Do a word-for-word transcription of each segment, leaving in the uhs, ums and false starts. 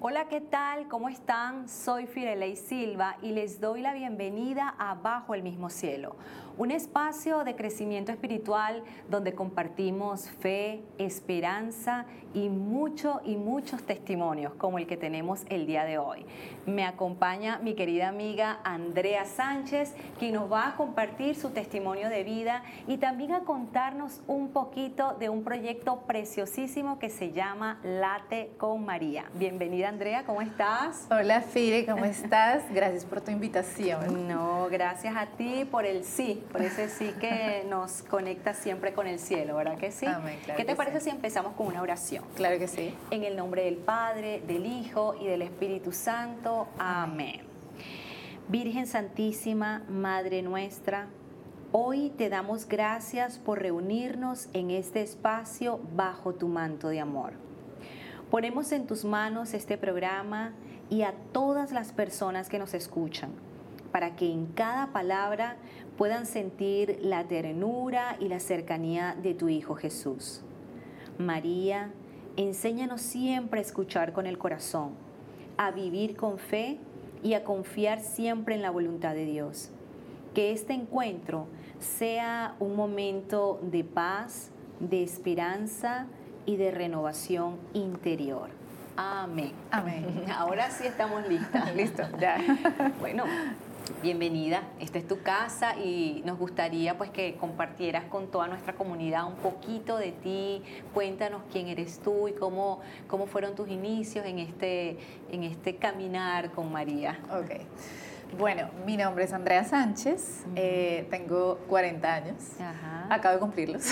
Hola, ¿qué tal? ¿Cómo están? Soy Firelei Silva y les doy la bienvenida a Bajo el Mismo Cielo, un espacio de crecimiento espiritual donde compartimos fe, esperanza y mucho y muchos testimonios como el que tenemos el día de hoy. Me acompaña mi querida amiga Andrea Sánchez, quien nos va a compartir su testimonio de vida y también a contarnos un poquito de un proyecto preciosísimo que se llama Late con María. Bienvenida, Andrea, ¿cómo estás? Hola, Fire, ¿cómo estás? Gracias por tu invitación. No, gracias a ti por el sí, por ese sí que nos conecta siempre con el cielo, ¿verdad que sí? Amén, claro ¿Qué te que parece sí. si empezamos con una oración? Claro que sí. En el nombre del Padre, del Hijo y del Espíritu Santo. Amén. Amén. Virgen Santísima, Madre nuestra, hoy te damos gracias por reunirnos en este espacio bajo tu manto de amor. Ponemos en tus manos este programa y a todas las personas que nos escuchan, para que en cada palabra puedan sentir la ternura y la cercanía de tu Hijo Jesús. María, enséñanos siempre a escuchar con el corazón, a vivir con fe y a confiar siempre en la voluntad de Dios. Que este encuentro sea un momento de paz, de esperanza y de renovación interior. Amén. Amén. Ahora sí estamos listas. Listo, ya. Bueno, bienvenida. Esta es tu casa y nos gustaría pues que compartieras con toda nuestra comunidad un poquito de ti. Cuéntanos quién eres tú y cómo, cómo fueron tus inicios en este, en este caminar con María. Ok. Bueno, mi nombre es Andrea Sánchez, uh-huh. eh, tengo cuarenta años, Ajá. Acabo de cumplirlos.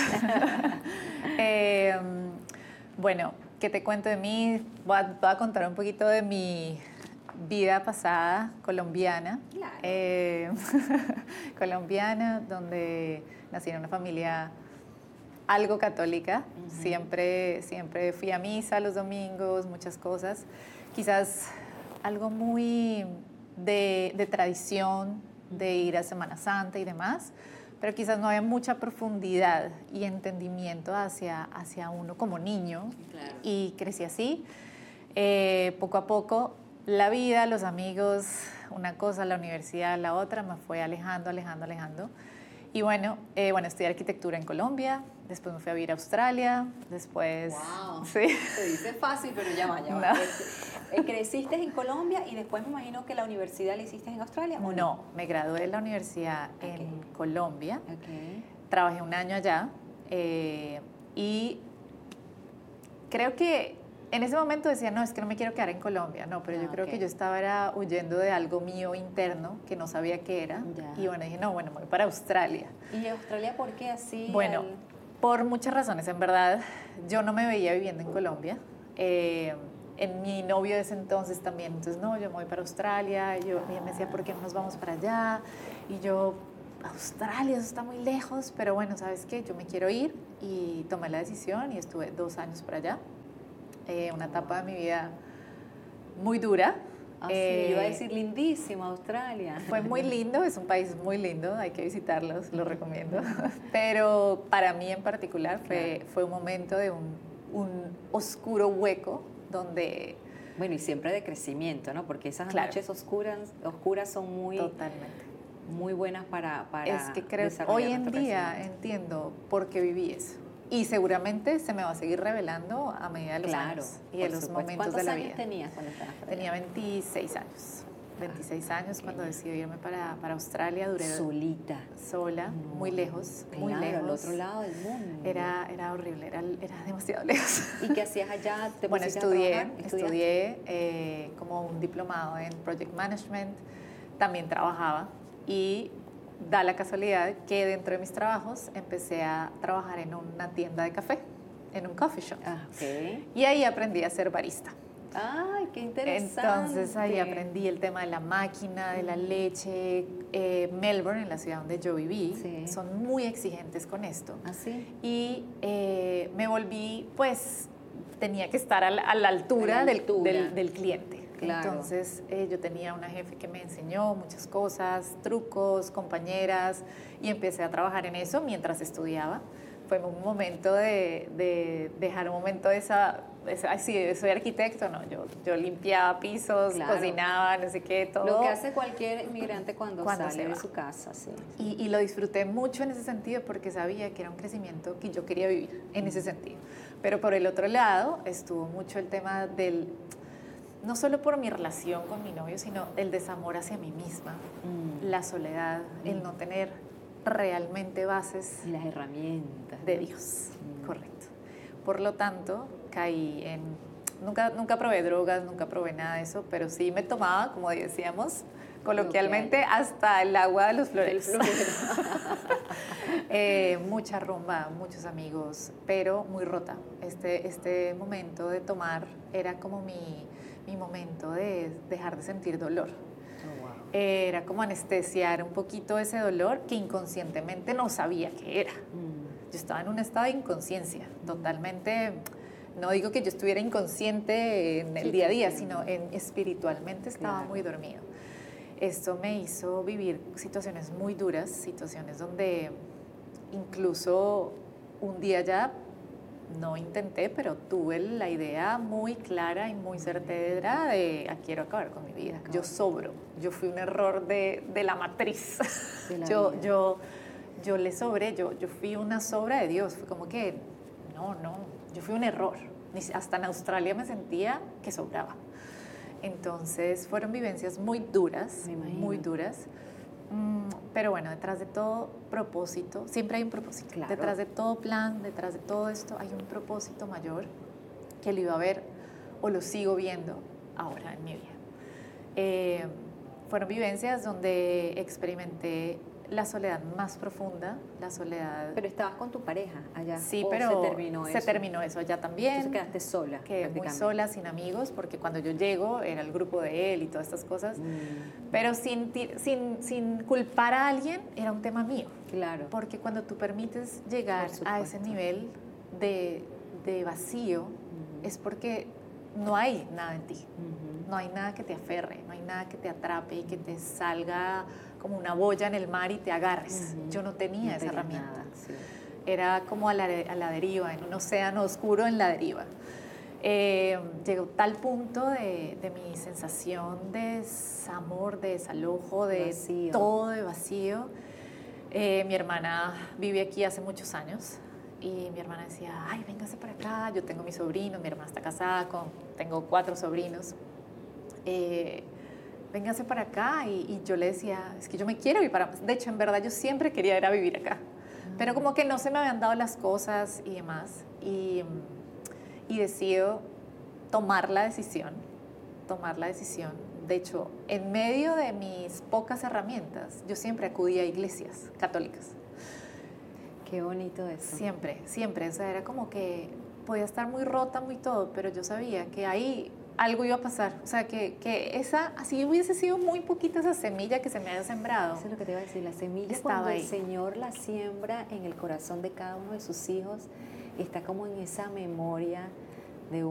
eh, bueno, ¿qué te cuento de mí? Voy a, voy a contar un poquito de mi vida pasada colombiana. Claro. Eh, colombiana, donde nací en una familia algo católica. Uh-huh. Siempre, siempre fui a misa los domingos, muchas cosas. Quizás algo muy de, de tradición, de ir a Semana Santa y demás, pero quizás no había mucha profundidad y entendimiento hacia, hacia uno como niño. Claro. Y crecí así. Eh, poco a poco, la vida, los amigos, una cosa, la universidad, la otra, me fue alejando, alejando, alejando. Y bueno, eh, bueno, estudié arquitectura en Colombia, después me fui a vivir a Australia, después... Wow, sí. Se dice fácil, pero ya va, ya va. No. Eh, ¿Creciste en Colombia y después me imagino que la universidad la hiciste en Australia? ¿O no? No, me gradué de la universidad Okay. en Colombia, Okay. Trabajé un año allá eh, y creo que en ese momento decía, no, es que no me quiero quedar en Colombia, no, pero Ah, yo creo okay. que yo estaba era huyendo de algo mío interno que no sabía qué era. Ya. Y bueno, dije, no, bueno, me voy para Australia. ¿Y Australia por qué así? Bueno, al... por muchas razones, en verdad, yo no me veía viviendo en Colombia. Eh, en mi novio de ese entonces también, entonces no, yo me voy para Australia, y, yo, y él me decía, ¿por qué no nos vamos para allá? Y yo, Australia, eso está muy lejos, pero bueno, ¿sabes qué? Yo me quiero ir y tomé la decisión y estuve dos años por allá. Eh, una etapa de mi vida muy dura. Ah, eh, sí, iba a decir lindísima Australia. Fue muy lindo, es un país muy lindo, hay que visitarlos, lo recomiendo. Pero para mí en particular fue, Claro. fue un momento de un, un oscuro hueco donde... Bueno, y siempre de crecimiento, ¿no? Porque esas Claro. noches oscuras, oscuras son muy, Totalmente. muy buenas para, para Es que creo, desarrollar hoy en nuestro día crecimiento. entiendo por qué viví eso. Y seguramente se me va a seguir revelando a medida de los Claro, años y por de los supuesto. momentos de la vida. ¿Cuántos años tenías cuando estabas por allá? Tenía veintiséis años. veintiséis años ok. cuando decidí irme para, para Australia. Duré Solita. sola, No, muy lejos, muy claro, lejos. al otro lado del mundo. Era, era horrible, era, era demasiado lejos. ¿Y qué hacías allá? ¿Te Bueno, pusiste a estudié, trabajar? ¿Estudiaste? estudié eh, como un diplomado en Project Management, también trabajaba y da la casualidad que dentro de mis trabajos empecé a trabajar en una tienda de café, en un coffee shop. Ah, ok. Y ahí aprendí a ser barista. Ay, qué interesante. Entonces ahí aprendí el tema de la máquina, de la leche. Eh, Melbourne, en la ciudad donde yo viví, Sí. son muy exigentes con esto. ¿Ah, sí? Y eh, me volví, pues, tenía que estar a la, a la altura, A la altura. Del, del, del cliente. Claro. Entonces eh, yo tenía una jefe que me enseñó muchas cosas, trucos, compañeras, y empecé a trabajar en eso mientras estudiaba. Fue un momento de, de dejar un momento esa es- ay, sí, soy arquitecto, no, yo, yo limpiaba pisos, Claro. cocinaba, no sé qué, todo. Lo que hace cualquier inmigrante cuando, Cuando sale se de va. su casa, sí. Y, y lo disfruté mucho en ese sentido porque sabía que era un crecimiento que yo quería vivir en ese sentido. Pero por el otro lado estuvo mucho el tema del, no solo por mi relación con mi novio, sino el desamor hacia mí misma, Mm. la soledad, el no tener realmente bases Y las herramientas. de ¿no? Dios, Mm. correcto. Por lo tanto, caí en... Nunca, nunca probé drogas, nunca probé nada de eso, pero sí me tomaba, como decíamos coloquialmente, hasta el agua de los floreros. Eh, mucha rumba, muchos amigos, pero muy rota. Este, este momento de tomar era como mi, mi momento de dejar de sentir dolor. Oh, wow. Era como anestesiar un poquito ese dolor que inconscientemente no sabía que era. Mm. Yo estaba en un estado de inconsciencia, totalmente, no digo que yo estuviera inconsciente en el Sí, día a te día, entiendo. sino en, espiritualmente estaba Claro. muy dormido. Esto me hizo vivir situaciones muy duras, situaciones donde incluso un día ya, no intenté, pero tuve la idea muy clara y muy certera de "Ah, quiero acabar con mi vida". Yo sobro, yo fui un error de, de la matriz. De la yo, vida. yo, yo le sobré, yo, yo fui una sobra de Dios. Fue como que, no, no, yo fui un error. Ni si- Hasta en Australia me sentía que sobraba. Entonces fueron vivencias muy duras, Me imagino. muy duras. Mm, Pero bueno, detrás de todo propósito, siempre hay un propósito. Claro. Detrás de todo plan, detrás de todo esto, hay un propósito mayor que lo iba a ver o lo sigo viendo ahora en mi vida. Eh, fueron vivencias donde experimenté la soledad más profunda, la soledad... Pero estabas con tu pareja allá. sí, ¿o pero se terminó se eso? terminó eso allá también. Entonces quedaste sola. Quedé muy prácticamente. sola, sin amigos, porque cuando yo llego era el grupo de él y todas estas cosas. Mm. Pero sin, ti- sin, sin culpar a alguien, era un tema mío. Claro. Porque cuando tú permites llegar Por a ese supuesto. nivel de, de vacío, Ujú. es porque no hay nada en ti. Ujú. No hay nada que te aferre, no hay nada que te atrape y que te salga como una boya en el mar y te agarres. Ujú. Yo no tenía No esa tenías herramienta. nada, sí. Era como a la, a la deriva, en un océano oscuro en la deriva. Eh, llegó tal punto de, de mi sensación de desamor, de desalojo, de Vacío. todo de vacío. Eh, mi hermana vive aquí hace muchos años y mi hermana decía, ay, véngase para acá, yo tengo mis sobrinos, mi hermana está casada, con, tengo cuatro sobrinos. Eh, véngase para acá y, y yo le decía, es que yo me quiero ir para... De hecho, en verdad, yo siempre quería ir a vivir acá, pero como que no se me habían dado las cosas y demás. Y, y decido tomar la decisión, tomar la decisión. De hecho, en medio de mis pocas herramientas, yo siempre acudía a iglesias católicas. Qué bonito eso. Siempre, siempre. O sea, era como que podía estar muy rota, muy todo, pero yo sabía que ahí algo iba a pasar. O sea, que, que esa, así hubiese sido muy poquita esa semilla que se me había sembrado. Eso es lo que te iba a decir. La semilla, Estaba cuando ahí. el Señor la siembra en el corazón de cada uno de sus hijos, está como en esa memoria